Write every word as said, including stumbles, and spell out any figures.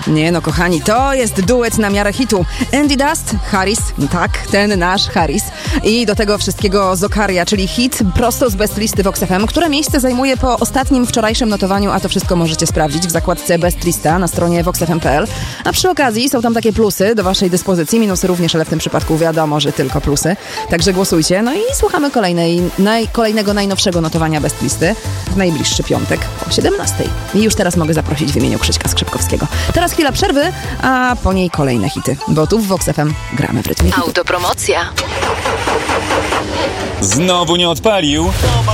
Nie no, kochani, to jest duet na miarę hitu. Andy Dust, Harris, tak, ten nasz Harris. I do tego wszystkiego Zokaria, czyli hit prosto z Best Listy Vox F M, które miejsce zajmuje po ostatnim wczorajszym notowaniu, a to wszystko możecie sprawdzić w zakładce Best Lista na stronie vox f m kropka p l. A przy okazji są tam takie plusy do waszej dyspozycji, minusy również, ale w tym przypadku wiadomo, że tylko plusy. Także głosujcie. No i słuchamy kolejnej, naj, kolejnego najnowszego notowania Best Listy w najbliższy piątek o siedemnastej. I już teraz mogę zaprosić w imieniu Krzyśka Skrzypkowskiego. Teraz chwila przerwy, a po niej kolejne hity, bo tu w Vox F M gramy w rytmie hitu. Autopromocja. Znowu nie odpalił?